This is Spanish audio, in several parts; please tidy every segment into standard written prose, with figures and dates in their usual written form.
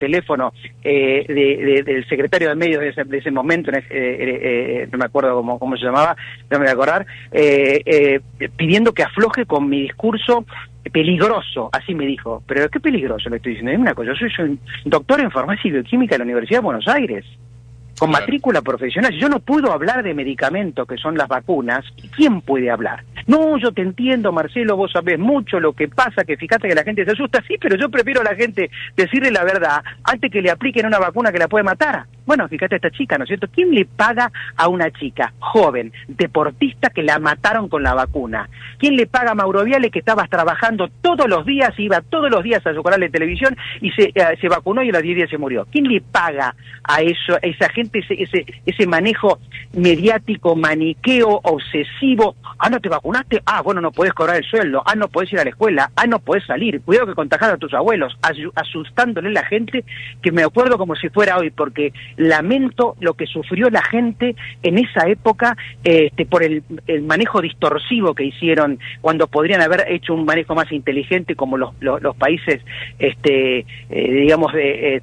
teléfono del secretario de medios de ese momento, no me acuerdo cómo se llamaba, no me voy a acordar, pidiendo que afloje con mi discurso peligroso, así me dijo. Pero ¿qué peligroso le estoy diciendo? Dime una cosa, yo soy un doctor en farmacia y bioquímica de la Universidad de Buenos Aires, con matrícula profesional. Yo no puedo hablar de medicamentos que son las vacunas. ¿Quién puede hablar? No, yo te entiendo, Marcelo, vos sabés mucho lo que pasa, que fíjate que la gente se asusta. Sí, pero yo prefiero a la gente decirle la verdad antes que le apliquen una vacuna que la puede matar. Bueno, fíjate a esta chica, ¿no es cierto? ¿Quién le paga a una chica joven, deportista, que la mataron con la vacuna? ¿Quién le paga a Mauro Viale, que estaba trabajando todos los días, iba todos los días a su canal de televisión y se vacunó y a los 10 días se murió? ¿Quién le paga a esa gente ese manejo mediático, maniqueo, obsesivo? Ah, ¿no te vacunaste? Ah, bueno, no podés cobrar el sueldo. Ah, no podés ir a la escuela. Ah, no podés salir. Cuidado que contagias a tus abuelos. Asustándole a la gente, que me acuerdo como si fuera hoy, porque lamento lo que sufrió la gente en esa época por el manejo distorsivo que hicieron, cuando podrían haber hecho un manejo más inteligente, como los países, digamos,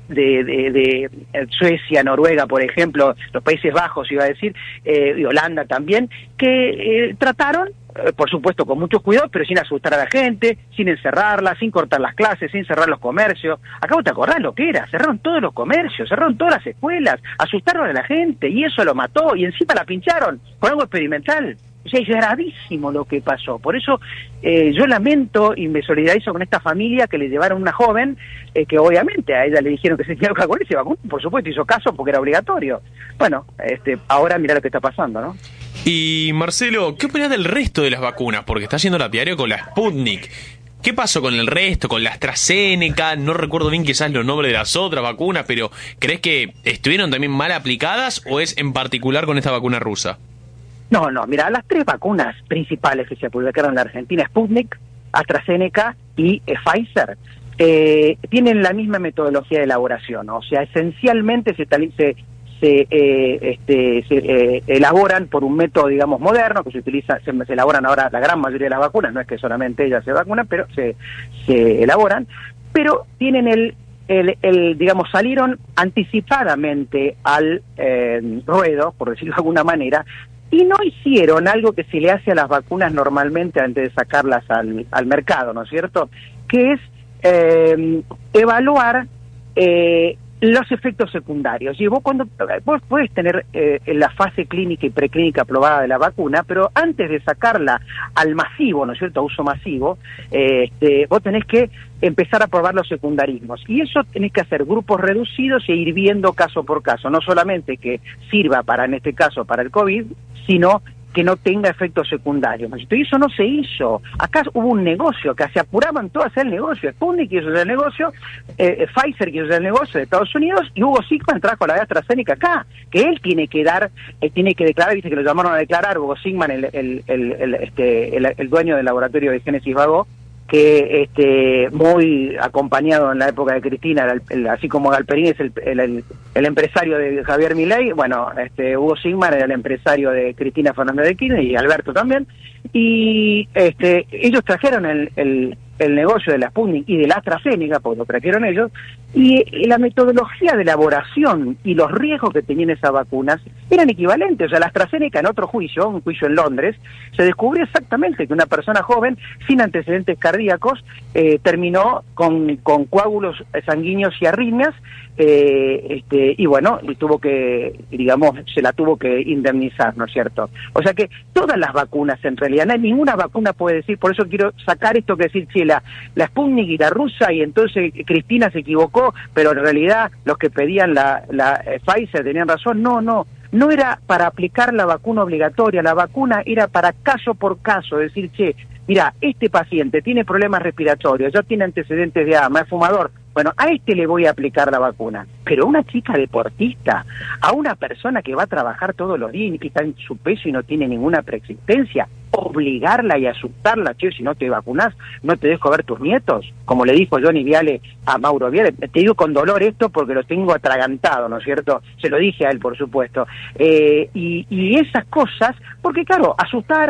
de Suecia, Noruega, por ejemplo, los Países Bajos, iba a decir, y Holanda también, que trataron, por supuesto con mucho cuidado, pero sin asustar a la gente, sin encerrarla, sin cortar las clases, sin cerrar los comercios. Acabo te acordás lo que era, cerraron todos los comercios, cerraron todas las escuelas, asustaron a la gente y eso lo mató, y encima la pincharon con algo experimental. O sea, es gravísimo lo que pasó. Por eso yo lamento y me solidarizo con esta familia que le llevaron una joven, que obviamente a ella le dijeron que se tenía que vacunar y se vacunó, por supuesto, hizo caso porque era obligatorio. Bueno, ahora mirá lo que está pasando, ¿no? Y Marcelo, ¿qué opinas del resto de las vacunas? Porque está yendo lapidario con la Sputnik. ¿Qué pasó con el resto, con la AstraZeneca? No recuerdo bien quizás los nombres de las otras vacunas, pero ¿crees que estuvieron también mal aplicadas o es en particular con esta vacuna rusa? No, mira, las tres vacunas principales que se publicaron en la Argentina, Sputnik, AstraZeneca y Pfizer, tienen la misma metodología de elaboración, o sea, esencialmente se elaboran por un método, digamos, moderno, que se elaboran ahora la gran mayoría de las vacunas, no es que solamente ellas se vacunan, pero se elaboran, pero tienen digamos, salieron anticipadamente al ruedo, por decirlo de alguna manera, y no hicieron algo que se le hace a las vacunas normalmente antes de sacarlas al mercado, ¿no es cierto?, que es evaluar los efectos secundarios. Y vos podés tener la fase clínica y preclínica aprobada de la vacuna, pero antes de sacarla al masivo, ¿no es cierto?, a uso masivo, vos tenés que empezar a probar los secundarismos. Y eso tenés que hacer grupos reducidos e ir viendo caso por caso, no solamente que sirva para, en este caso, para el COVID, sino que no tenga efectos secundarios. Y eso no se hizo. Acá hubo un negocio, que se apuraban todos a hacer el negocio. Sputnik quiso hacer el negocio, Pfizer quiso hacer el negocio de Estados Unidos, y Hugo Sigman trajo la de AstraZeneca acá, que él tiene que declarar, dice que lo llamaron a declarar, Hugo Sigman, el dueño del laboratorio de Génesis Vago, que muy acompañado en la época de Cristina, así como Galperín es el empresario de Javier Milei, bueno, Hugo Sigman era el empresario de Cristina Fernández de Kirchner, y Alberto también, y ellos trajeron el negocio de la Sputnik y de la AstraZeneca, porque lo trajeron ellos, y la metodología de elaboración y los riesgos que tenían esas vacunas eran equivalentes. O sea, la AstraZeneca, en otro juicio, un juicio en Londres, se descubrió exactamente que una persona joven sin antecedentes cardíacos terminó con coágulos sanguíneos y arritmias, y bueno, y tuvo que, digamos, se la tuvo que indemnizar, ¿no es cierto? O sea que todas las vacunas, en realidad, no hay ninguna vacuna puede decir, por eso quiero sacar esto que decir, si la Sputnik y la rusa, y entonces Cristina se equivocó, pero en realidad los que pedían la Pfizer tenían razón. No era para aplicar la vacuna obligatoria, la vacuna era para caso por caso, decir, mira, este paciente tiene problemas respiratorios, ya tiene antecedentes de asma, es fumador, bueno, a este le voy a aplicar la vacuna. Pero a una chica deportista, a una persona que va a trabajar todos los días y que está en su peso y no tiene ninguna preexistencia, obligarla y asustarla, si no te vacunás, no te dejo ver tus nietos, como le dijo Johnny Viale a Mauro Viale. Te digo con dolor esto porque lo tengo atragantado, ¿no es cierto? Se lo dije a él, por supuesto. Y esas cosas, porque claro, asustaron.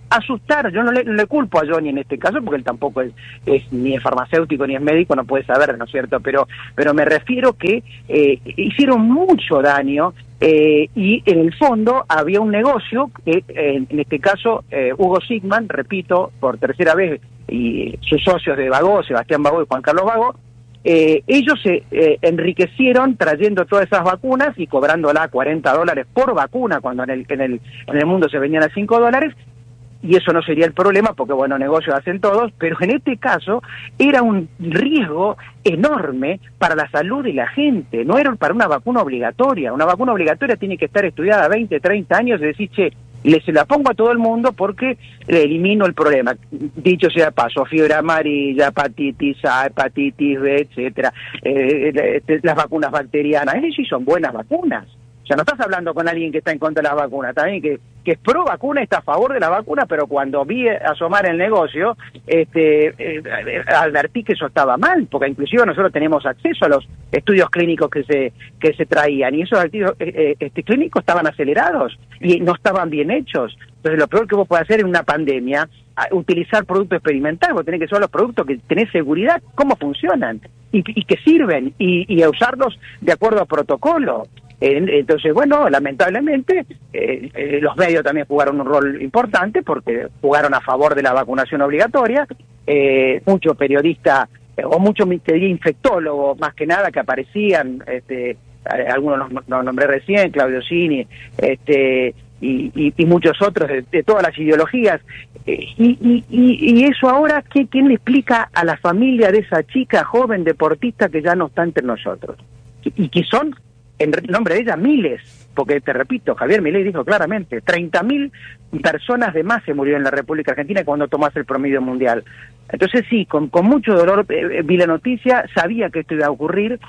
asustar. Yo no le culpo a Johnny en este caso, porque él tampoco es ni es farmacéutico ni es médico, no puede saber, ¿no es cierto? Pero me refiero que hicieron mucho daño. Y en el fondo había un negocio que, en este caso, Hugo Sigman, repito, por tercera vez, y sus socios de Bagó, Sebastián Bagó y Juan Carlos Bagó, ellos se enriquecieron trayendo todas esas vacunas y cobrándola $40 por vacuna, cuando en el mundo se vendían a $5, y eso no sería el problema, porque bueno, negocios hacen todos, pero en este caso era un riesgo enorme para la salud de la gente, no era para una vacuna obligatoria. Una vacuna obligatoria tiene que estar estudiada 20, 30 años, y decir, che, se la pongo a todo el mundo porque le elimino el problema. Dicho sea de paso, fiebre amarilla, hepatitis A, hepatitis B, etcétera, las vacunas bacterianas, esas sí son buenas vacunas. O sea, no estás hablando con alguien que está en contra de las vacunas, también que es pro vacuna, está a favor de la vacuna, pero cuando vi asomar el negocio, advertí que eso estaba mal, porque inclusive nosotros tenemos acceso a los estudios clínicos que se traían, y esos estudios clínicos estaban acelerados y no estaban bien hechos. Entonces, lo peor que vos podés hacer en una pandemia, utilizar productos experimentales, vos tenés que usar los productos que tenés seguridad, cómo funcionan, y que sirven, y a usarlos de acuerdo a protocolo. Entonces, bueno, lamentablemente los medios también jugaron un rol importante porque jugaron a favor de la vacunación obligatoria. Muchos periodistas o muchos infectólogos, más que nada, que aparecían, algunos los nombré recién, Claudio Cini, y muchos otros de todas las ideologías. Y eso ahora, ¿quién le explica a la familia de esa chica joven deportista que ya no está entre nosotros? Y que son, en nombre de ella, miles, porque te repito, Javier Milei dijo claramente, 30.000 personas de más se murieron en la República Argentina cuando tomás el promedio mundial. Entonces sí, con mucho dolor vi la noticia, sabía que esto iba a ocurrir.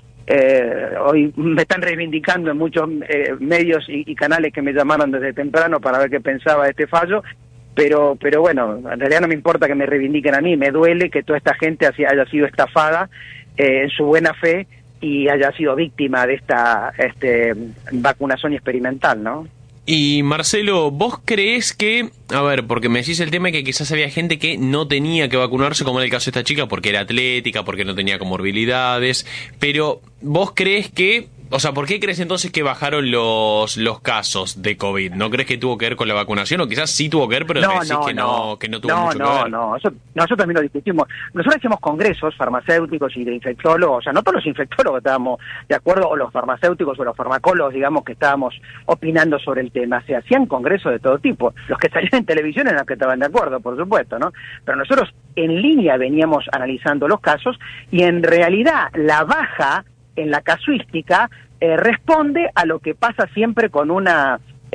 Hoy me están reivindicando en muchos medios y canales que me llamaron desde temprano para ver qué pensaba de este fallo, pero bueno, en realidad no me importa que me reivindiquen a mí, me duele que toda esta gente haya sido estafada en su buena fe y haya sido víctima de esta vacunación experimental, ¿no? Y Marcelo, ¿vos creés que, a ver, porque me decís el tema de que quizás había gente que no tenía que vacunarse, como en el caso de esta chica, porque era atlética, porque no tenía comorbilidades, pero vos creés que, o sea, ¿por qué crees entonces que bajaron los casos de COVID? ¿No crees que tuvo que ver con la vacunación? O quizás sí tuvo que ver, pero decís que no tuvo mucho que ver. No, eso nosotros también lo discutimos. Nosotros hacemos congresos farmacéuticos y de infectólogos, o sea, no todos los infectólogos estábamos de acuerdo, o los farmacéuticos o los farmacólogos, digamos, que estábamos opinando sobre el tema. Se hacían congresos de todo tipo. Los que salían en televisión eran los que estaban de acuerdo, por supuesto, ¿no? Pero nosotros en línea veníamos analizando los casos, y en realidad la baja en la casuística responde a lo que pasa siempre con una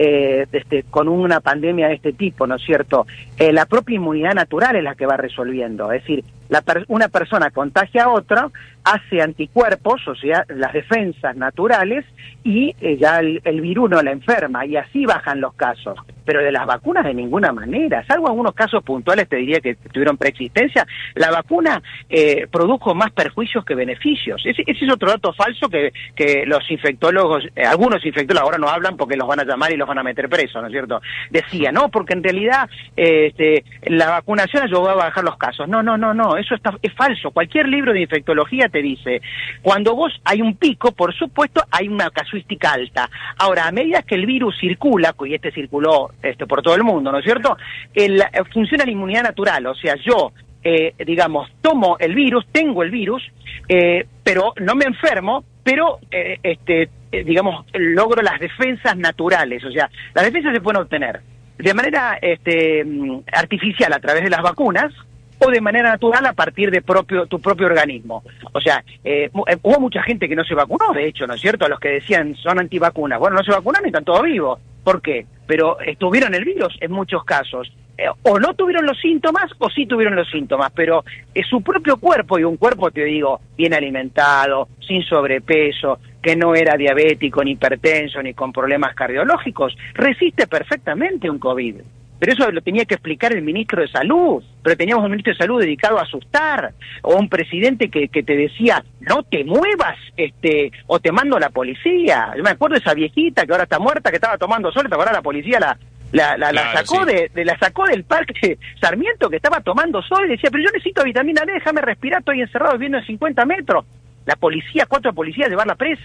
pandemia de este tipo, ¿no es cierto? La propia inmunidad natural es la que va resolviendo, es decir, una persona contagia a otra, hace anticuerpos, o sea, las defensas naturales, y ya el virus no la enferma, y así bajan los casos. Pero de las vacunas de ninguna manera, salvo algunos casos puntuales, te diría que tuvieron preexistencia, la vacuna produjo más perjuicios que beneficios. Ese es otro dato falso que los infectólogos, algunos infectólogos ahora no hablan porque los van a llamar y los van a meter presos, ¿no es cierto? Decía, no, porque en realidad la vacunación ayudó a bajar los casos. No, eso es falso. Cualquier libro de infectología te dice, cuando hay un pico, por supuesto, hay una casuística alta. Ahora, a medida que el virus circula, y circuló por todo el mundo, ¿no es cierto? Funciona la inmunidad natural, o sea, yo, digamos, tomo el virus, tengo el virus, pero no me enfermo, pero, digamos, logro las defensas naturales, o sea, las defensas se pueden obtener de manera artificial a través de las vacunas, o de manera natural a partir de tu propio organismo. O sea, hubo mucha gente que no se vacunó, de hecho, ¿no es cierto? Los que decían son antivacunas. Bueno, no se vacunaron y están todos vivos. ¿Por qué? Pero tuvieron el virus en muchos casos. O no tuvieron los síntomas, o sí tuvieron los síntomas, pero su propio cuerpo, y un cuerpo, te digo, bien alimentado, sin sobrepeso, que no era diabético, ni hipertenso, ni con problemas cardiológicos, resiste perfectamente un COVID. Pero eso lo tenía que explicar el ministro de Salud, pero teníamos un ministro de Salud dedicado a asustar, o un presidente que te decía, no te muevas, o te mando a la policía. Yo me acuerdo de esa viejita que ahora está muerta, que estaba tomando sol, ¿te acuerdas? La policía La sacó del parque Sarmiento, que estaba tomando sol, y decía, pero yo necesito vitamina D, déjame respirar, estoy encerrado viviendo en 50 metros. La policía, 4 policías, llevarla presa.